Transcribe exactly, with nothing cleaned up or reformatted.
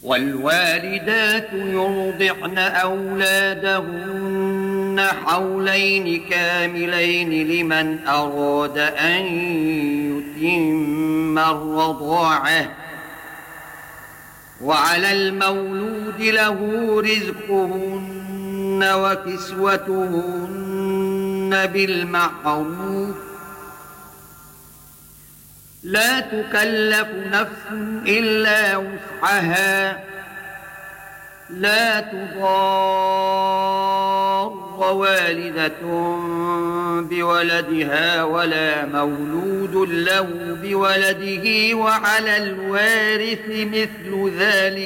والوالدات يرضعن أولادهن حولين كاملين لمن أراد أن يتم الرضاعة، وعلى المولود له رزقهن وكسوتهن بالمعروف، لا تكلف نفس إلا وسعها، لا تضار والدة بولدها ولا مولود له بولده، وعلى الوارث مثل ذلك